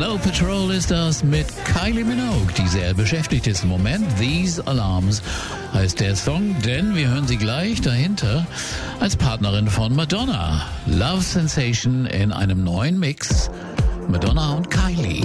Snow Patrol ist das mit Kylie Minogue, die sehr beschäftigt ist im Moment. These Alarms heißt der Song, denn wir hören sie gleich dahinter als Partnerin von Madonna. Love Sensation in einem neuen Mix. Madonna und Kylie.